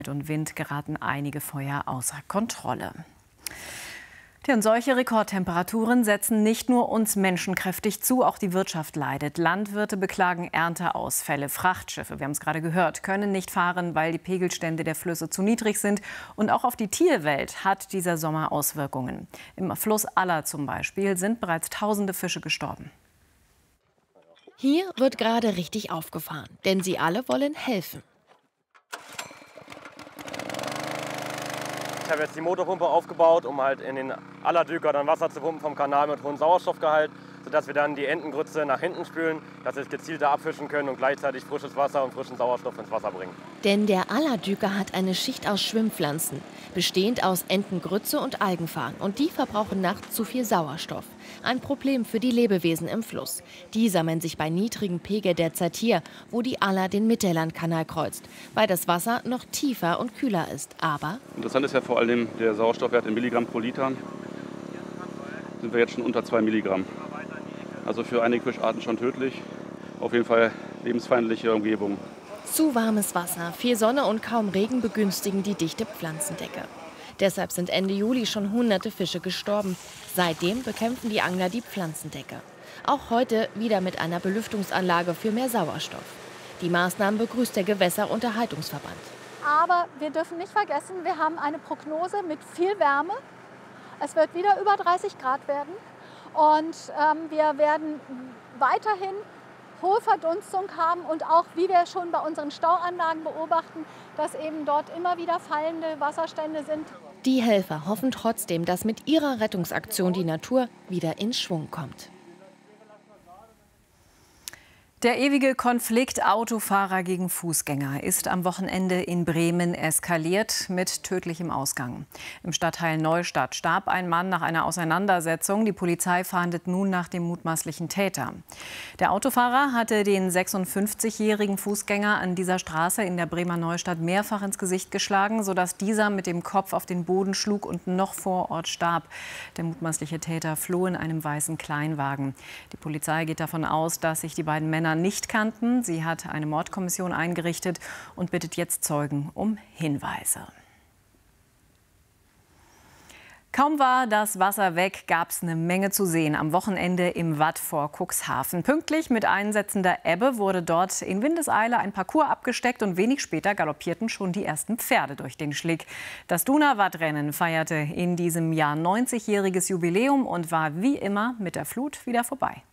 und Wind geraten einige Feuer außer Kontrolle. Und solche Rekordtemperaturen setzen nicht nur uns Menschen kräftig zu, auch die Wirtschaft leidet. Landwirte beklagen Ernteausfälle. Frachtschiffe, wir haben es gerade gehört, können nicht fahren, weil die Pegelstände der Flüsse zu niedrig sind. Und auch auf die Tierwelt hat dieser Sommer Auswirkungen. Im Fluss Aller zum Beispiel sind bereits tausende Fische gestorben. Hier wird gerade richtig aufgefahren, denn sie alle wollen helfen. Ich habe jetzt die Motorpumpe aufgebaut, um halt in den Allerdüker dann Wasser zu pumpen vom Kanal mit hohem Sauerstoffgehalt, sodass wir dann die Entengrütze nach hinten spülen, dass sie es gezielter abfischen können und gleichzeitig frisches Wasser und frischen Sauerstoff ins Wasser bringen. Denn der Allerdüker hat eine Schicht aus Schwimmpflanzen, bestehend aus Entengrütze und Algenfarn. Und die verbrauchen nachts zu viel Sauerstoff. Ein Problem für die Lebewesen im Fluss. Die sammeln sich bei niedrigem Pegel derzeit hier, wo die Aller den Mittellandkanal kreuzt, weil das Wasser noch tiefer und kühler ist. Aber interessant ist ja vor allem der Sauerstoffwert in Milligramm pro Liter. Sind wir jetzt schon unter 2 Milligramm. Also für einige Fischarten schon tödlich. Auf jeden Fall lebensfeindliche Umgebung. Zu warmes Wasser, viel Sonne und kaum Regen begünstigen die dichte Pflanzendecke. Deshalb sind Ende Juli schon hunderte Fische gestorben. Seitdem bekämpfen die Angler die Pflanzendecke. Auch heute wieder mit einer Belüftungsanlage für mehr Sauerstoff. Die Maßnahmen begrüßt der Gewässerunterhaltungsverband. Aber wir dürfen nicht vergessen, wir haben eine Prognose mit viel Wärme. Es wird wieder über 30 Grad werden. Und wir werden weiterhin hohe Verdunstung haben und auch, wie wir schon bei unseren Stauanlagen beobachten, dass eben dort immer wieder fallende Wasserstände sind. Die Helfer hoffen trotzdem, dass mit ihrer Rettungsaktion die Natur wieder in Schwung kommt. Der ewige Konflikt Autofahrer gegen Fußgänger ist am Wochenende in Bremen eskaliert mit tödlichem Ausgang. Im Stadtteil Neustadt starb ein Mann nach einer Auseinandersetzung. Die Polizei fahndet nun nach dem mutmaßlichen Täter. Der Autofahrer hatte den 56-jährigen Fußgänger an dieser Straße in der Bremer Neustadt mehrfach ins Gesicht geschlagen, sodass dieser mit dem Kopf auf den Boden schlug und noch vor Ort starb. Der mutmaßliche Täter floh in einem weißen Kleinwagen. Die Polizei geht davon aus, dass sich die beiden Männer nicht kannten. Sie hat eine Mordkommission eingerichtet und bittet jetzt Zeugen um Hinweise. Kaum war das Wasser weg, gab es eine Menge zu sehen am Wochenende im Watt vor Cuxhaven. Pünktlich mit einsetzender Ebbe wurde dort in Windeseile ein Parcours abgesteckt und wenig später galoppierten schon die ersten Pferde durch den Schlick. Das Duna-Wattrennen feierte in diesem Jahr 90-jähriges Jubiläum und war wie immer mit der Flut wieder vorbei.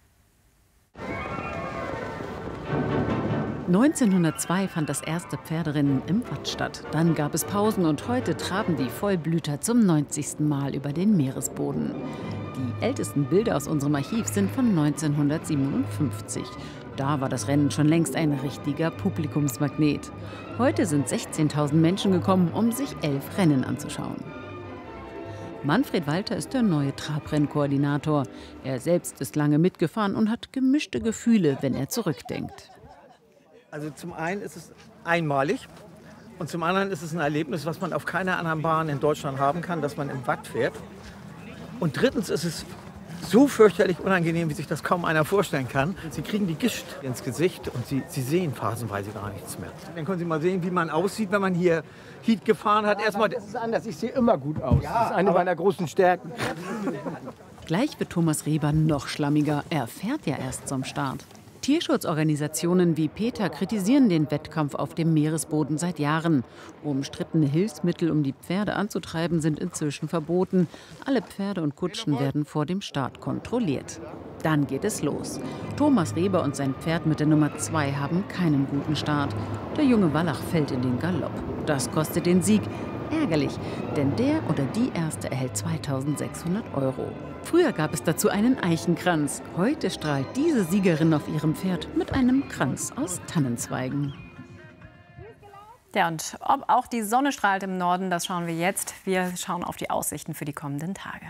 1902 fand das erste Pferderennen im Watt statt. Dann gab es Pausen und heute traben die Vollblüter zum 90. Mal über den Meeresboden. Die ältesten Bilder aus unserem Archiv sind von 1957. Da war das Rennen schon längst ein richtiger Publikumsmagnet. Heute sind 16.000 Menschen gekommen, um sich 11 Rennen anzuschauen. Manfred Walter ist der neue Trabrennkoordinator. Er selbst ist lange mitgefahren und hat gemischte Gefühle, wenn er zurückdenkt. Also zum einen ist es einmalig und zum anderen ist es ein Erlebnis, was man auf keiner anderen Bahn in Deutschland haben kann, dass man im Watt fährt. Und drittens ist es so fürchterlich unangenehm, wie sich das kaum einer vorstellen kann. Sie kriegen die Gischt ins Gesicht und sie sehen phasenweise gar nichts mehr. Dann können Sie mal sehen, wie man aussieht, wenn man hier Heat gefahren hat. Erstmal, das ist anders, ich sehe immer gut aus. Ja, das ist eine meiner großen Stärken. Gleich wird Thomas Reber noch schlammiger. Er fährt ja erst zum Start. Tierschutzorganisationen wie PETA kritisieren den Wettkampf auf dem Meeresboden seit Jahren. Umstrittene Hilfsmittel, um die Pferde anzutreiben, sind inzwischen verboten. Alle Pferde und Kutschen werden vor dem Start kontrolliert. Dann geht es los. Thomas Reber und sein Pferd mit der Nummer 2 haben keinen guten Start. Der junge Wallach fällt in den Galopp. Das kostet den Sieg. Ärgerlich, denn der oder die Erste erhält 2.600 €. Früher gab es dazu einen Eichenkranz. Heute strahlt diese Siegerin auf ihrem Pferd mit einem Kranz aus Tannenzweigen. Ja, und ob auch die Sonne strahlt im Norden, das schauen wir jetzt. Wir schauen auf die Aussichten für die kommenden Tage.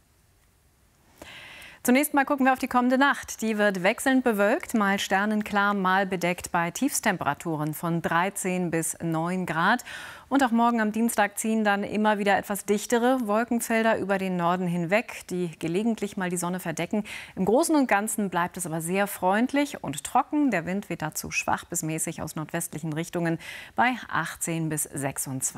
Zunächst mal gucken wir auf die kommende Nacht. Die wird wechselnd bewölkt, mal sternenklar, mal bedeckt bei Tiefstemperaturen von 13 bis 9 Grad. Und auch morgen am Dienstag ziehen dann immer wieder etwas dichtere Wolkenfelder über den Norden hinweg, die gelegentlich mal die Sonne verdecken. Im Großen und Ganzen bleibt es aber sehr freundlich und trocken. Der Wind weht dazu schwach bis mäßig aus nordwestlichen Richtungen bei 18 bis 26.